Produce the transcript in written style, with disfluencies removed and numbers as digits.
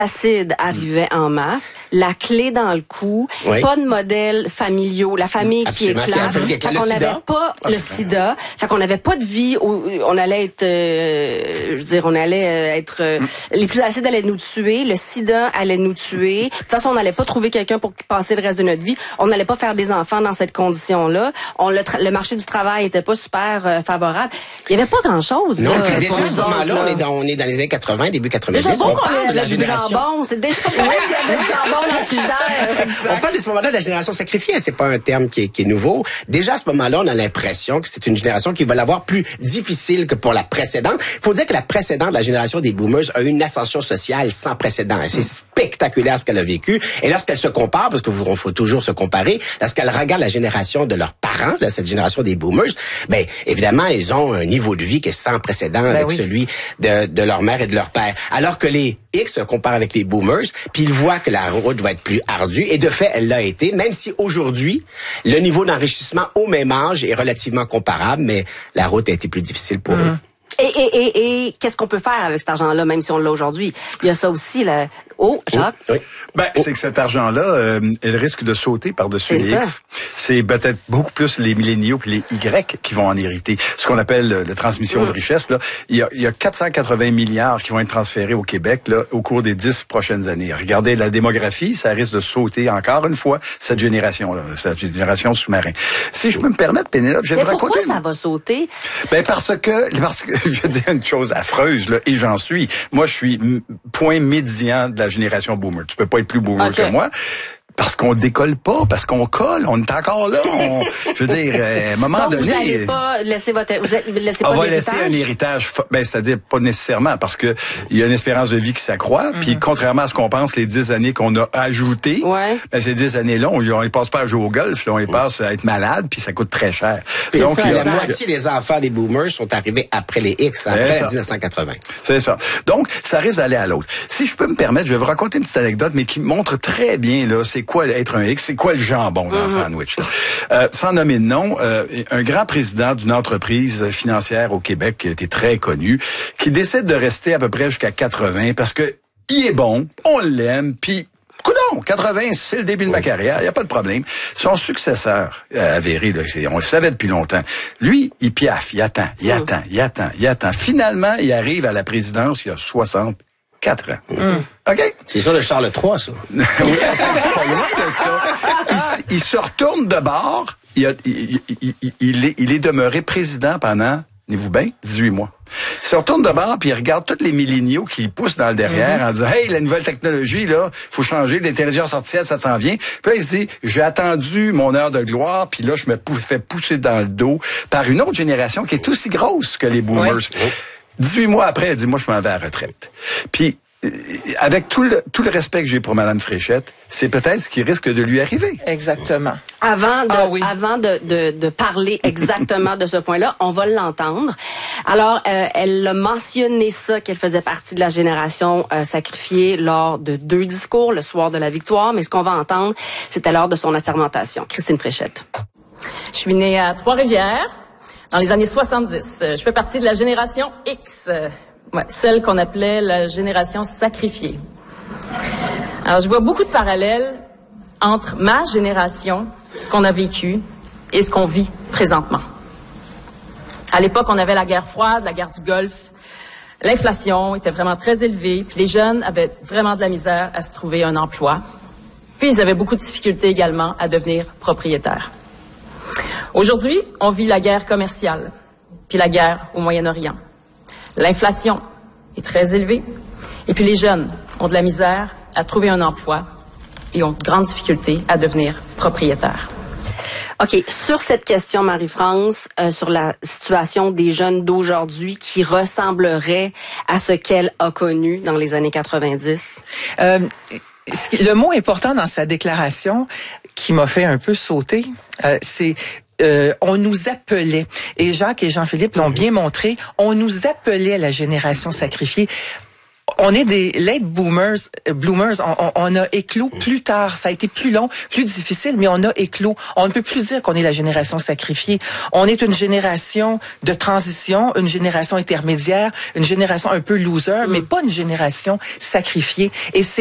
acide arrivait en masse, la clé dans le cou, pas de modèles familiaux, la famille qui éclate. Fait qu'on n'avait pas le sida. Fait qu'on n'avait pas de vie où on allait être, les plus acides allaient nous tuer, le sida allait nous tuer. De toute façon, on n'allait pas trouver quelqu'un pour passer le reste de notre vie. On n'allait pas faire des enfants dans cette condition-là. Le marché du travail était pas super favorable. Il y avait pas grand-chose. Non, puis déjà, à ce moment-là, on est dans les années 80, début 90. Déjà, on parle de la génération. C'est déjà pas mal s'il y avait du jambon dans le frigidaire. On parle de ce moment-là de la génération sacrifiée. C'est pas un terme qui est nouveau. Déjà, à ce moment-là, on a l'impression que c'est une génération qui va l'avoir plus difficile que pour la précédente. Il faut dire que la précédente, la génération des boomers, a eu une ascension sociale sans précédent. C'est spectaculaire ce qu'elle a vécu. Et lorsqu'elle se compare, parce qu'il faut toujours se comparer, lorsqu'elle regarde la génération de leurs parents, là, cette génération des boomers, ben évidemment, ils ont un niveau de vie qui est sans précédent avec celui de leur mère et de leur père. Alors que les X se comparent avec les boomers, puis ils voient que la route va être plus ardue. Et de fait, elle l'a été, même si aujourd'hui, le niveau d'enrichissement au même âge est relativement comparable, mais la route a été plus difficile pour eux. Et qu'est-ce qu'on peut faire avec cet argent-là, même si on l'a aujourd'hui? Il y a ça aussi, là. Oh, Jacques? Oui. C'est que cet argent-là, il risque de sauter par-dessus les X. C'est peut-être beaucoup plus les milléniaux puis les Y qui vont en hériter. Ce qu'on appelle la transmission de richesse, là. Il y a 480 milliards qui vont être transférés au Québec, là, au cours des 10 prochaines années. Regardez la démographie, ça risque de sauter encore une fois cette génération-là, cette génération sous-marin. Si je peux me permettre, Pénélope, je vais vous raconter. Pourquoi ça va sauter? Parce que, je vais dire une chose affreuse, là, et j'en suis. Moi, je suis point médian de la génération boomer. Tu peux pas être plus boomer que moi. Parce qu'on décolle pas, parce qu'on colle, on est encore là. Je veux dire, à un moment donné... Vous n'allez pas laisser on va laisser un héritage, c'est-à-dire pas nécessairement, parce que il y a une espérance de vie qui s'accroît, puis contrairement à ce qu'on pense, les 10 années qu'on a ajoutées, ces 10 années-là, on les passe pas à jouer au golf, là, on les passe à être malade, puis ça coûte très cher. Donc, la moitié des enfants des boomers sont arrivés après les X, après 1980. C'est ça. Donc, ça risque d'aller à l'autre. Si je peux me permettre, je vais vous raconter une petite anecdote, mais qui montre très bien, là, c'est quoi être un X, c'est quoi le jambon dans le sandwich, là. Sans nommer de nom, un grand président d'une entreprise financière au Québec qui a été très connu, qui décide de rester à peu près jusqu'à 80 parce que il est bon, on l'aime, puis coudonc, 80, c'est le début de ma carrière, il n'y a pas de problème. Son successeur avéré, là, on le savait depuis longtemps, lui, il piaffe, il attend. Finalement, il arrive à la présidence il y a 64 ans. OK? C'est ça le Charles III, ça. Oui, il se retourne de bord. Il est demeuré président pendant, tenez-vous bien, 18 mois. Il se retourne de bord, puis il regarde tous les milléniaux qui poussent dans le derrière en disant « Hey, la nouvelle technologie, là, faut changer, l'intelligence artificielle, ça s'en vient. » Puis là, il se dit « J'ai attendu mon heure de gloire, puis là, je me fais pousser dans le dos par une autre génération qui est aussi grosse que les boomers. Oui. 18 mois après, elle dit « Moi, je m'en vais à la retraite. » Puis, avec tout le respect que j'ai pour Mme Fréchette, c'est peut-être ce qui risque de lui arriver. Exactement. Avant de parler exactement de ce point-là, on va l'entendre. Alors, elle a mentionné ça, qu'elle faisait partie de la génération sacrifiée lors de 2 discours le soir de la victoire, mais ce qu'on va entendre, c'était lors de son assermentation. Christine Fréchette. Je suis née à Trois-Rivières dans les années 70. Je fais partie de la génération X. Celle qu'on appelait la génération sacrifiée. Alors, je vois beaucoup de parallèles entre ma génération, ce qu'on a vécu, et ce qu'on vit présentement. À l'époque, on avait la guerre froide, la guerre du Golfe. L'inflation était vraiment très élevée, puis les jeunes avaient vraiment de la misère à se trouver un emploi. Puis, ils avaient beaucoup de difficultés également à devenir propriétaires. Aujourd'hui, on vit la guerre commerciale, puis la guerre au Moyen-Orient. L'inflation est très élevée. Et puis les jeunes ont de la misère à trouver un emploi et ont de grandes difficultés à devenir propriétaires. OK. Sur cette question, Marie-France, sur la situation des jeunes d'aujourd'hui qui ressemblerait à ce qu'elle a connu dans les années 90? Le mot important dans sa déclaration qui m'a fait un peu sauter, c'est... on nous appelait, et Jacques et Jean-Philippe l'ont bien montré, on nous appelait la génération sacrifiée. on est des late bloomers. On a éclos plus tard. Ça a été plus long, plus difficile, mais on a éclos. On ne peut plus dire qu'on est la génération sacrifiée. On est une génération de transition, une génération intermédiaire, une génération un peu loser, mais pas une génération sacrifiée. Et c'est